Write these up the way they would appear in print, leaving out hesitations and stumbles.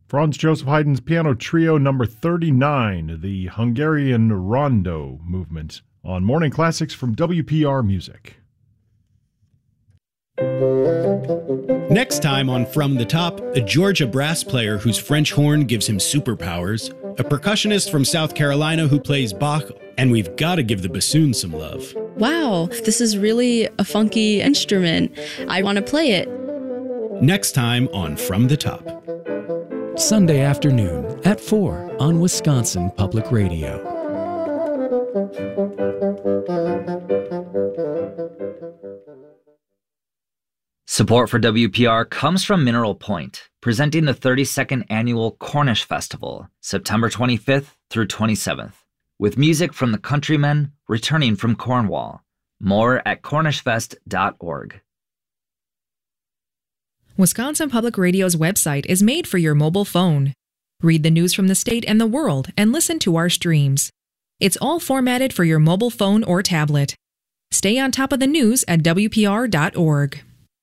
Franz Joseph Haydn's Piano Trio number 39, the Hungarian Rondo movement, on Morning Classics from WPR Music. Next time on From the Top, a Georgia brass player whose French horn gives him superpowers, a percussionist from South Carolina who plays Bach, and we've got to give the bassoon some love. Wow, this is really a funky instrument. I want to play it. Next time on From the Top. Sunday afternoon at 4 on Wisconsin Public Radio. Support for WPR comes from Mineral Point, presenting the 32nd Annual Cornish Festival, September 25th through 27th, with music from the Countrymen returning from Cornwall. More at cornishfest.org. Wisconsin Public Radio's website is made for your mobile phone. Read the news from the state and the world and listen to our streams. It's all formatted for your mobile phone or tablet. Stay on top of the news at WPR.org.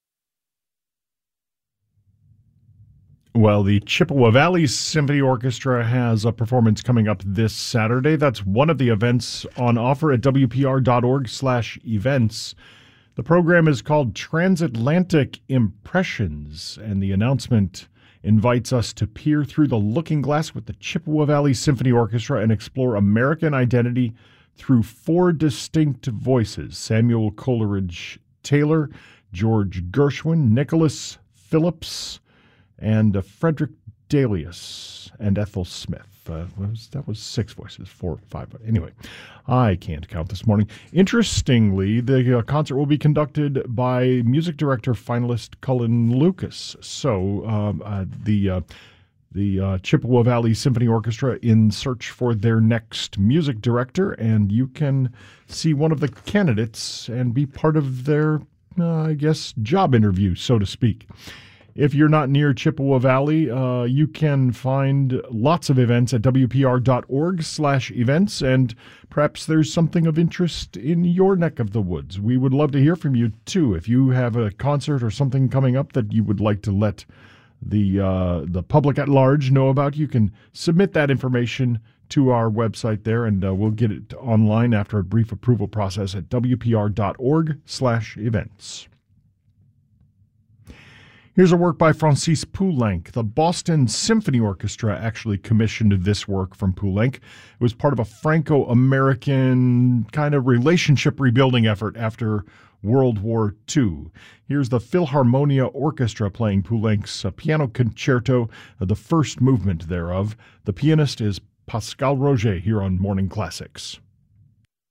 Well, the Chippewa Valley Symphony Orchestra has a performance coming up this Saturday. That's one of the events on offer at WPR.org/events. The program is called Transatlantic Impressions, and the announcement invites us to peer through the looking glass with the Chippewa Valley Symphony Orchestra and explore American identity through four distinct voices: Samuel Coleridge Taylor, George Gershwin, Nicholas Phillips, and Frederick Delius, and Ethel Smith. That was six voices, 4, 5. But anyway, I can't count this morning. Interestingly, the concert will be conducted by music director finalist Cullen Lucas. So the Chippewa Valley Symphony Orchestra in search for their next music director, and you can see one of the candidates and be part of their, job interview, so to speak. If you're not near Chippewa Valley, you can find lots of events at WPR.org/events, and perhaps there's something of interest in your neck of the woods. We would love to hear from you, too. If you have a concert or something coming up that you would like to let the public at large know about, you can submit that information to our website there, and we'll get it online after a brief approval process at WPR.org/events. Here's a work by Francis Poulenc. The Boston Symphony Orchestra actually commissioned this work from Poulenc. It was part of a Franco-American kind of relationship rebuilding effort after World War II. Here's the Philharmonia Orchestra playing Poulenc's piano concerto, the first movement thereof. The pianist is Pascal Roger here on Morning Classics.